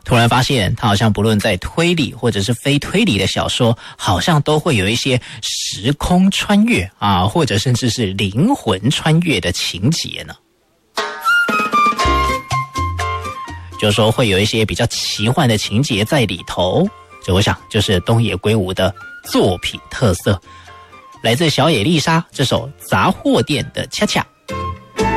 突然发现他好像不论在推理或者是非推理的小说，好像都会有一些时空穿越啊，或者甚至是灵魂穿越的情节呢。就是说会有一些比较奇幻的情节在里头，这我想就是东野圭吾的作品特色。来自小野丽莎这首杂货店的恰恰。